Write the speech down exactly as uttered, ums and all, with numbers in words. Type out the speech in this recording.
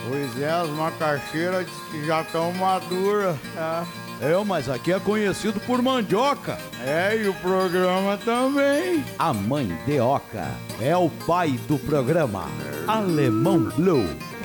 Pois é, as macaxeiras diz que já estão maduras. É, mas aqui é conhecido por mandioca. É, e o programa também. A Mandioca é o pai do programa Alemão Blue.